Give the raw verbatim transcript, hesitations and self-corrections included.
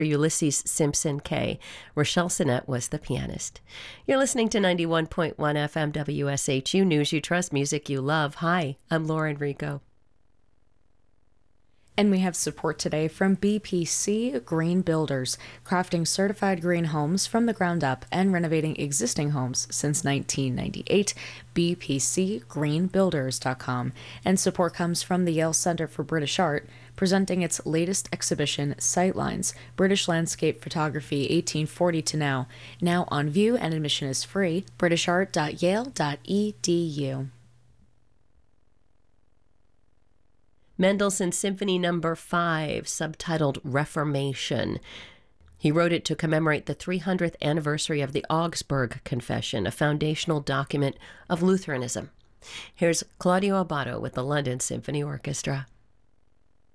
Ulysses Simpson Kay. Rochelle Sinnett was the pianist. You're listening to ninety-one point one F M W S H U News You Trust, Music You Love. Hi, I'm Lauren Rico. And we have support today from B P C Green Builders, crafting certified green homes from the ground up and renovating existing homes since nineteen ninety-eight. B P C green builders dot com. And support comes from the Yale Center for British Art, presenting its latest exhibition, Sightlines, British Landscape Photography eighteen forty to Now. Now on view and admission is free. british art dot yale dot e d u. Mendelssohn Symphony Number five, subtitled Reformation. He wrote it to commemorate the three hundredth anniversary of the Augsburg Confession, a foundational document of Lutheranism. Here's Claudio Abbado with the London Symphony Orchestra.